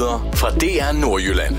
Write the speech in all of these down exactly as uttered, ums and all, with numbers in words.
Nyheder fra D R Nordjylland.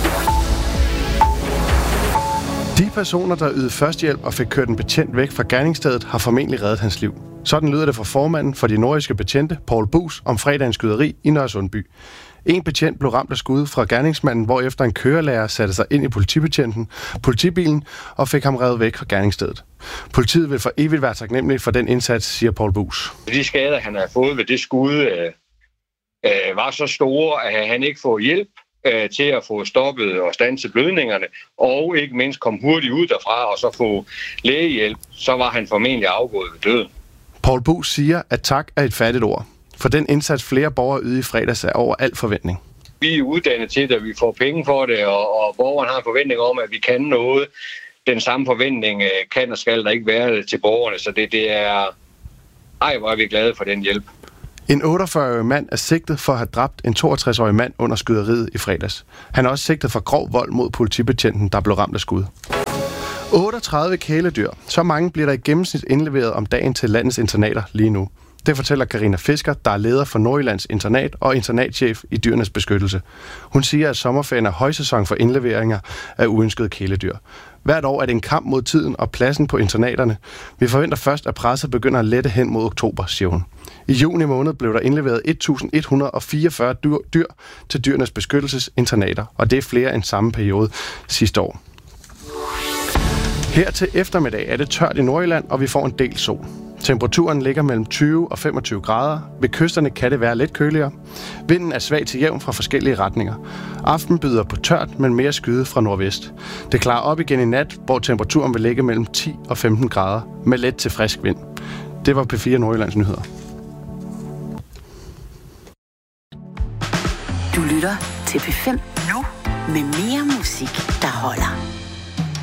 De personer, der ydede førstehjælp og fik kørt en betjent væk fra gerningsstedet, har formentlig reddet hans liv. Sådan lyder det fra formanden for de nordjyske betjente, Poul Buus, om fredagens skyderi i Nørresundby. En betjent blev ramt af skud fra gerningsmanden, hvorefter en kørelærer satte sig ind i politibetjenten, politibilen, og fik ham revet væk fra gerningsstedet. Politiet vil for evigt være taknemmelig for den indsats, siger Poul Buus. De skader, han har fået ved det skud, øh, øh, var så store, at han ikke får hjælp øh, til at få stoppet og standset blødningerne, og ikke mindst komme hurtigt ud derfra og så få lægehjælp, så var han formentlig afgået ved døden. Poul Buus siger, at tak er et fattigt ord. For den indsats flere borgere yder i fredags er over al forventning. Vi er uddannet til, at vi får penge for det, og, og borgeren har en forventning om, at vi kan noget. Den samme forventning kan og skal der ikke være til borgerne, så det, det er... Ej, hvor er vi glade for den hjælp. En otteogfyrre-årig mand er sigtet for at have dræbt en toogtres-årig mand under skyderiet i fredags. Han er også sigtet for grov vold mod politibetjenten, der blev ramt af skud. otteogtredive kæledyr. Så mange bliver der i gennemsnit indleveret om dagen til landets internater lige nu. Det fortæller Karina Fisker, der er leder for Nordjyllands Internat og internatchef i Dyrenes Beskyttelse. Hun siger, at sommerferien er højsæson for indleveringer af uønskede kæledyr. Hvert år er det en kamp mod tiden og pladsen på internaterne. Vi forventer først, at presset begynder at lette hen mod oktober, siger hun. I juni måned blev der indleveret et tusind et hundrede og fireogfyrre dyr, dyr til Dyrenes Beskyttelses internater, og det er flere end samme periode sidste år. Her til eftermiddag er det tørt i Nordjylland, og vi får en del sol. Temperaturen ligger mellem tyve og femogtyve grader. Ved kysterne kan det være lidt køligere. Vinden er svag til jævn fra forskellige retninger. Aften byder på tørt, men mere skyde fra nordvest. Det klarer op igen i nat, hvor temperaturen vil ligge mellem ti og femten grader, med let til frisk vind. Det var P fire Nordjyllands nyheder. Du lytter til P fem nu med mere musik, der holder.